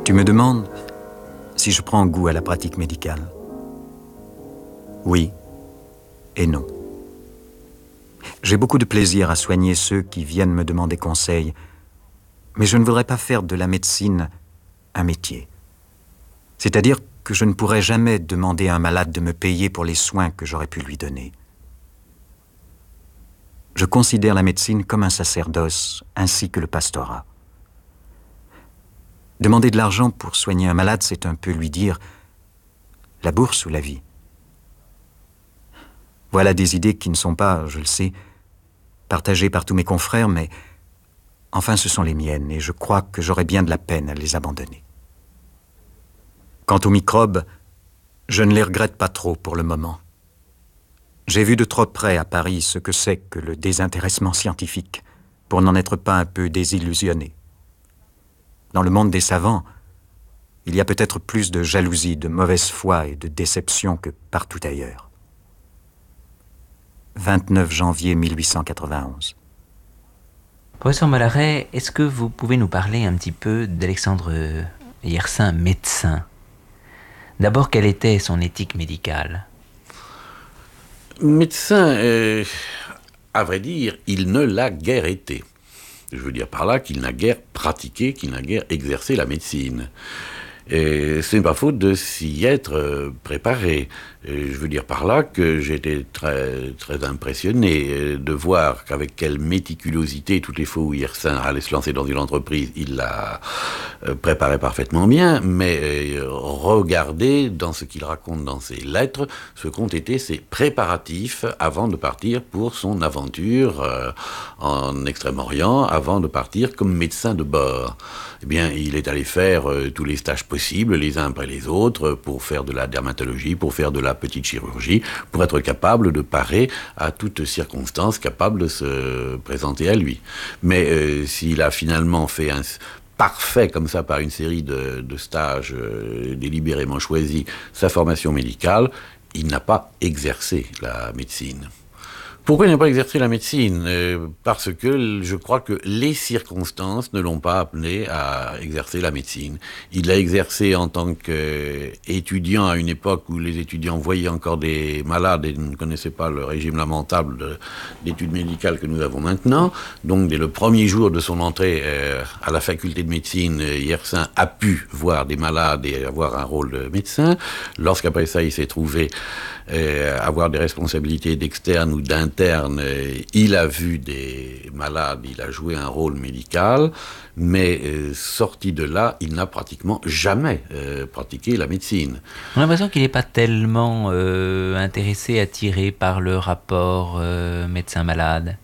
Tu me demandes si je prends goût à la pratique médicale. Oui et non. J'ai beaucoup de plaisir à soigner ceux qui viennent me demander conseil, mais je ne voudrais pas faire de la médecine un métier. C'est-à-dire que je ne pourrais jamais demander à un malade de me payer pour les soins que j'aurais pu lui donner. Je considère la médecine comme un sacerdoce, ainsi que le pastorat. Demander de l'argent pour soigner un malade, c'est un peu lui dire la bourse ou la vie. Voilà des idées qui ne sont pas, je le sais, partagées par tous mes confrères, mais enfin ce sont les miennes, et je crois que j'aurais bien de la peine à les abandonner. Quant aux microbes, je ne les regrette pas trop pour le moment. J'ai vu de trop près à Paris ce que c'est que le désintéressement scientifique, pour n'en être pas un peu désillusionné. Dans le monde des savants, il y a peut-être plus de jalousie, de mauvaise foi et de déception que partout ailleurs. 29 janvier 1891. Professeur Mollaret, est-ce que vous pouvez nous parler un petit peu d'Alexandre Yersin, médecin? D'abord, quelle était son éthique médicale? Médecin, à vrai dire, il ne l'a guère été. Je veux dire par là qu'il n'a guère pratiqué, qu'il n'a guère exercé la médecine. Et ce n'est pas faute de s'y être préparé. Et je veux dire par là que j'étais très, très impressionné de voir qu'avec quelle méticulosité, toutes les fois où Yersin allait se lancer dans une entreprise, il la préparait parfaitement bien, mais regardez dans ce qu'il raconte dans ses lettres, ce qu'ont été ses préparatifs avant de partir pour son aventure en Extrême-Orient, avant de partir comme médecin de bord. Eh bien, il est allé faire tous les stages possibles, les uns après les autres, pour faire de la dermatologie, pour faire de la petite chirurgie, pour être capable de parer à toute circonstance capable de se présenter à lui. Mais s'il a finalement fait un parfait comme ça par une série de stages délibérément choisis, sa formation médicale, il n'a pas exercé la médecine. Pourquoi il n'a pas exercé la médecine ? Parce que je crois que les circonstances ne l'ont pas appelé à exercer la médecine. Il l'a exercé en tant qu'étudiant à une époque où les étudiants voyaient encore des malades et ne connaissaient pas le régime lamentable d'études médicales que nous avons maintenant. Donc dès le premier jour de son entrée à la faculté de médecine, Yersin a pu voir des malades et avoir un rôle de médecin. Lorsqu'après ça il s'est trouvé avoir des responsabilités d'externe ou d'interne, il a vu des malades, il a joué un rôle médical, mais sorti de là, il n'a pratiquement jamais pratiqué la médecine. On a l'impression qu'il n'est pas tellement intéressé, attiré par le rapport médecin-malade.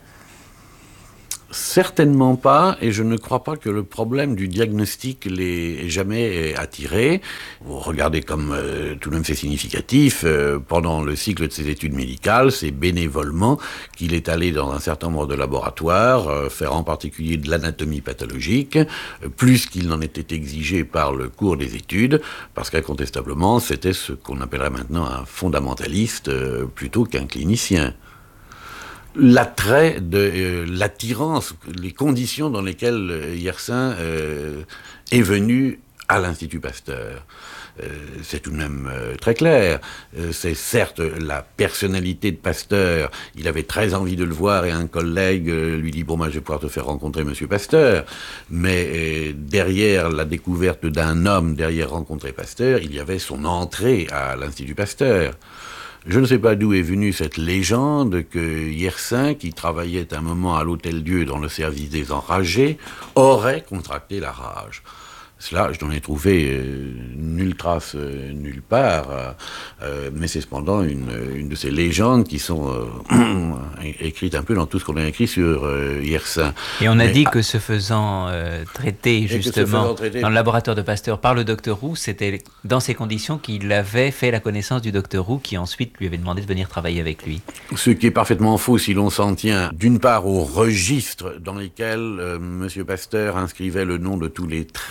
Certainement pas, et je ne crois pas que le problème du diagnostic l'ait jamais attiré. Vous regardez comme tout de même c'est significatif, pendant le cycle de ses études médicales, c'est bénévolement qu'il est allé dans un certain nombre de laboratoires, faire en particulier de l'anatomie pathologique, plus qu'il n'en était exigé par le cours des études, parce qu'incontestablement c'était ce qu'on appellerait maintenant un fondamentaliste plutôt qu'un clinicien. L'attrait de l'attirance, les conditions dans lesquelles Yersin est venu à l'Institut Pasteur. C'est tout de même très clair. C'est certes la personnalité de Pasteur. Il avait très envie de le voir et un collègue lui dit « Bon, moi, je vais pouvoir te faire rencontrer Monsieur Pasteur. » Mais derrière la découverte d'un homme, derrière rencontrer Pasteur, il y avait son entrée à l'Institut Pasteur. Je ne sais pas d'où est venue cette légende que Yersin, qui travaillait un moment à l'Hôtel-Dieu dans le service des enragés, aurait contracté la rage. Cela, je n'en ai trouvé nulle trace nulle part, mais c'est cependant une de ces légendes qui sont écrites un peu dans tout ce qu'on a écrit sur Yersin. Et on a dit que se faisant traiter justement dans le laboratoire de Pasteur par le docteur Roux, c'était dans ces conditions qu'il avait fait la connaissance du docteur Roux qui ensuite lui avait demandé de venir travailler avec lui. Ce qui est parfaitement faux si l'on s'en tient d'une part aux registres dans lesquels M. Pasteur inscrivait le nom de tous les traités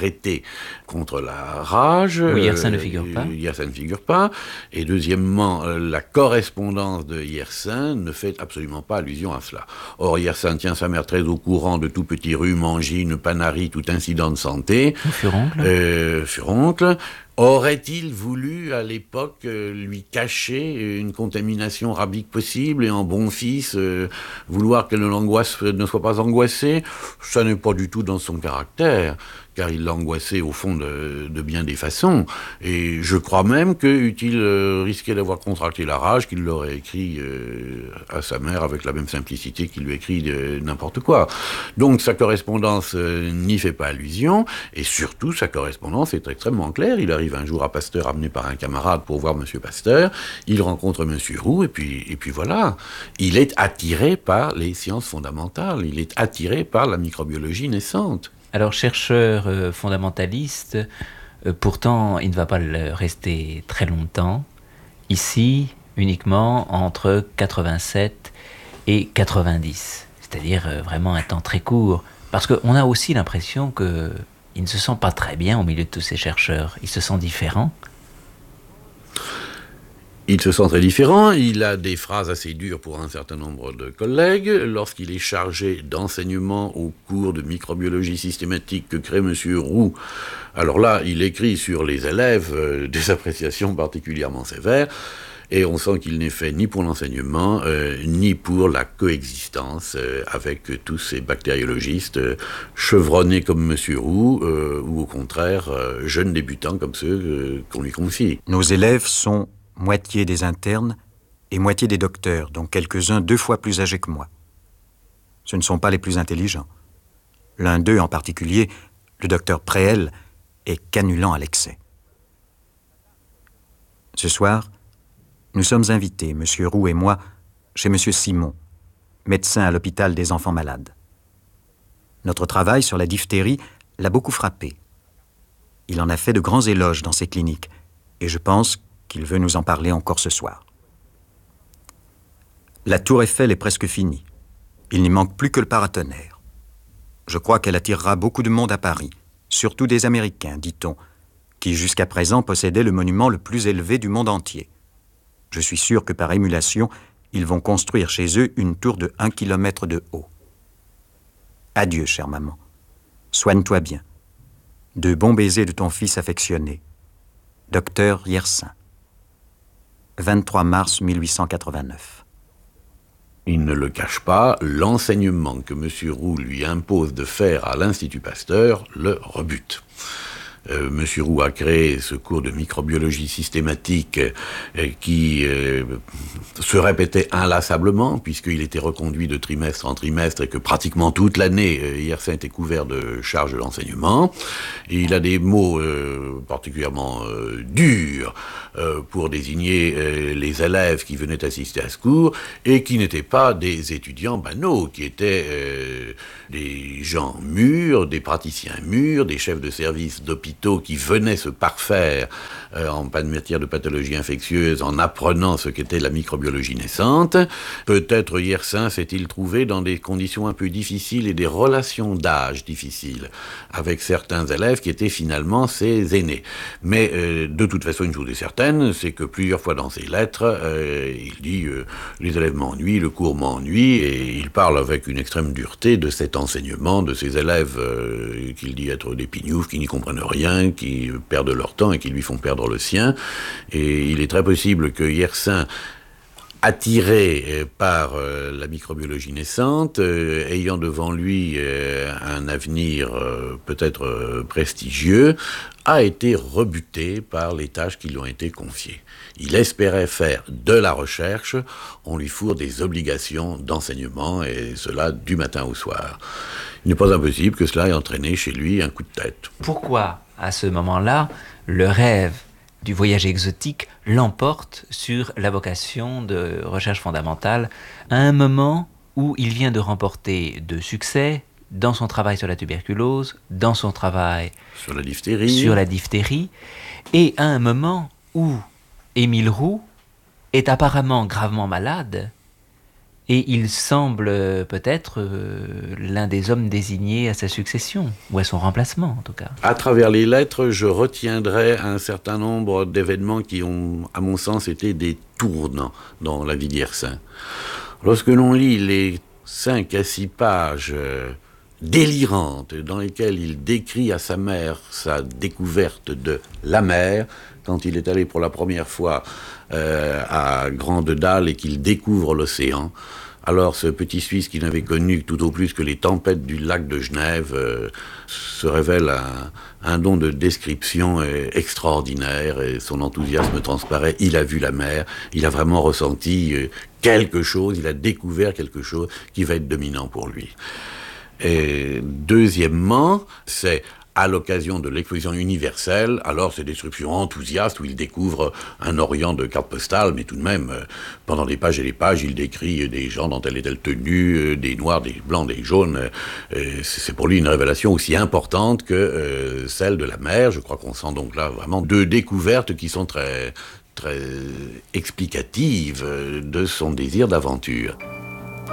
contre la rage. Où Yersin ne figure pas. Yersin ne figure pas. Et deuxièmement, la correspondance de Yersin ne fait absolument pas allusion à cela. Or, Yersin tient sa mère très au courant de tout petit rhume, angine, panarie, tout incident de santé. Furoncle. Aurait-il voulu, à l'époque, lui cacher une contamination rabique possible et en bon fils, vouloir qu'elle ne soit pas angoissée? Ça n'est pas du tout dans son caractère, car il l'angoissait au fond de bien des façons. Et je crois même que, eût-il risqué d'avoir contracté la rage, qu'il l'aurait écrit à sa mère avec la même simplicité qu'il lui écrit n'importe quoi. Donc sa correspondance n'y fait pas allusion, et surtout sa correspondance est extrêmement claire. Il arrive un jour à Pasteur amené par un camarade pour voir Monsieur Pasteur, il rencontre Monsieur Roux, et puis voilà. Il est attiré par les sciences fondamentales, il est attiré par la microbiologie naissante. Alors, chercheur fondamentaliste, pourtant, il ne va pas le rester très longtemps. Ici, uniquement entre 87 et 90. C'est-à-dire vraiment un temps très court. Parce qu'on a aussi l'impression qu'il ne se sent pas très bien au milieu de tous ces chercheurs. Il se sent différent. Il se sent très différent, il a des phrases assez dures pour un certain nombre de collègues. Lorsqu'il est chargé d'enseignement au cours de microbiologie systématique que crée M. Roux, alors là, il écrit sur les élèves des appréciations particulièrement sévères, et on sent qu'il n'est fait ni pour l'enseignement, ni pour la coexistence avec tous ces bactériologistes chevronnés comme M. Roux, ou au contraire, jeunes débutants comme ceux qu'on lui confie. Nos élèves sont moitié des internes et moitié des docteurs, dont quelques-uns 2 fois plus âgés que moi. Ce ne sont pas les plus intelligents. L'un d'eux en particulier, le docteur Préel, est canulant à l'excès. Ce soir, nous sommes invités, M. Roux et moi, chez M. Simon, médecin à l'hôpital des enfants malades. Notre travail sur la diphtérie l'a beaucoup frappé. Il en a fait de grands éloges dans ses cliniques, et je pense qu'il veut nous en parler encore ce soir. La tour Eiffel est presque finie. Il n'y manque plus que le paratonnerre. Je crois qu'elle attirera beaucoup de monde à Paris, surtout des Américains, dit-on, qui jusqu'à présent possédaient le monument le plus élevé du monde entier. Je suis sûr que par émulation, ils vont construire chez eux une tour de 1 kilomètre de haut. Adieu, chère maman. Soigne-toi bien. De bons baisers de ton fils affectionné. Docteur Yersin. 23 mars 1889. Il ne le cache pas, l'enseignement que M. Roux lui impose de faire à l'Institut Pasteur le rebute. M. Roux a créé ce cours de microbiologie systématique qui se répétait inlassablement, puisqu'il était reconduit de trimestre en trimestre et que pratiquement toute l'année, Yersin était couvert de charges de l'enseignement. Et il a des mots particulièrement durs pour désigner les élèves qui venaient assister à ce cours et qui n'étaient pas des étudiants banaux, qui étaient des gens mûrs, des praticiens mûrs, des chefs de service d'hôpital qui venaient se parfaire en matière de pathologie infectieuse en apprenant ce qu'était la microbiologie naissante. Peut-être Yersin s'est-il trouvé dans des conditions un peu difficiles et des relations d'âge difficiles avec certains élèves qui étaient finalement ses aînés. Mais de toute façon, une chose est certaine, c'est que plusieurs fois dans ses lettres, il dit les élèves m'ennuient, le cours m'ennuie, et il parle avec une extrême dureté de cet enseignement, de ces élèves qu'il dit être des pignoufs, qui n'y comprennent rien, qui perdent leur temps et qui lui font perdre le sien. Et il est très possible que Yersin, attiré par la microbiologie naissante, ayant devant lui un avenir peut-être prestigieux, a été rebuté par les tâches qui lui ont été confiées. Il espérait faire de la recherche, on lui fourre des obligations d'enseignement, et cela du matin au soir. Il n'est pas impossible que cela ait entraîné chez lui un coup de tête. Pourquoi, à ce moment-là, le rêve du voyage exotique l'emporte sur la vocation de recherche fondamentale, à un moment où il vient de remporter de succès dans son travail sur la tuberculose, dans son travail sur la diphtérie, et à un moment où Émile Roux est apparemment gravement malade Et il semble peut-être l'un des hommes désignés à sa succession, ou à son remplacement en tout cas. À travers les lettres, je retiendrai un certain nombre d'événements qui ont, à mon sens, été des tournants dans la vie d'Hirsin. Lorsque l'on lit les 5 à 6 pages délirantes dans lesquelles il décrit à sa mère sa découverte de la mer, quand il est allé pour la première fois à Grande Dalle et qu'il découvre l'océan, alors ce petit Suisse qui n'avait connu tout au plus que les tempêtes du lac de Genève se révèle un don de description extraordinaire, et son enthousiasme transparaît. Il a vu la mer, il a vraiment ressenti quelque chose, il a découvert quelque chose qui va être dominant pour lui. Et deuxièmement, c'est à l'occasion de l'exposition universelle, alors ces descriptions enthousiastes où il découvre un Orient de cartes postales, mais tout de même, pendant des pages et des pages, il décrit des gens dans telle et telle tenue, des noirs, des blancs, des jaunes. C'est pour lui une révélation aussi importante que celle de la mer. Je crois qu'on sent donc là vraiment 2 découvertes qui sont très explicatives de son désir d'aventure.